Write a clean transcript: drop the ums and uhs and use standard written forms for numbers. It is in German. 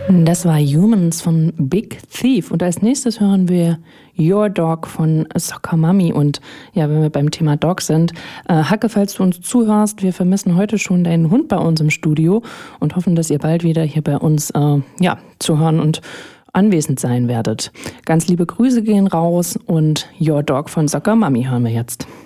Das war Humans von Big Thief. Und als nächstes hören wir Your Dog von Soccer Mommy. Und ja, wenn wir beim Thema Dog sind, Hacke, falls du uns zuhörst, wir vermissen heute schon deinen Hund bei uns im Studio und hoffen, dass ihr bald wieder hier bei uns zu hören und anwesend sein werdet. Ganz liebe Grüße gehen raus und Your Dog von Soccer Mommy hören wir jetzt.